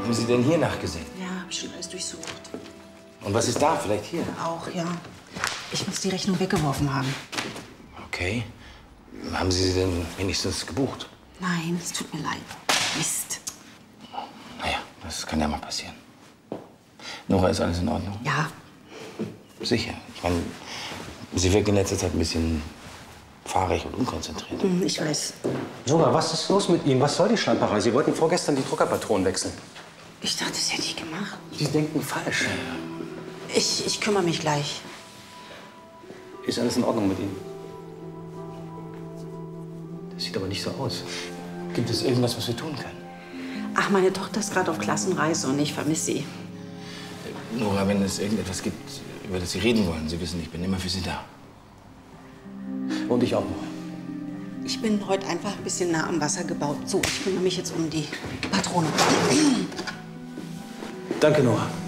Haben Sie denn hier nachgesehen? Ja, hab ich schon alles durchsucht. Und was ist da? Vielleicht hier? Auch, ja. Ich muss die Rechnung weggeworfen haben. Okay. Haben Sie sie denn wenigstens gebucht? Nein, es tut mir leid. Mist. Naja, das kann ja mal passieren. Nora, ist alles in Ordnung? Ja. Sicher. Ich meine, Sie wirken in letzter Zeit ein bisschen fahrig und unkonzentriert. Ich weiß. Nora, was ist los mit Ihnen? Was soll die Schlamperei? Sie wollten vorgestern die Druckerpatronen wechseln. Ich dachte, das hätte ich gemacht. Sie denken falsch. Ich kümmere mich gleich. Ist alles in Ordnung mit Ihnen? Das sieht aber nicht so aus. Gibt es irgendwas, was wir tun können? Ach, meine Tochter ist gerade auf Klassenreise und ich vermisse sie. Nora, wenn es irgendetwas gibt, über das Sie reden wollen, Sie wissen, ich bin immer für Sie da. Und ich auch noch. Ich bin heute einfach ein bisschen nah am Wasser gebaut. So, ich kümmere mich jetzt um die Patrone. Danke, Nora.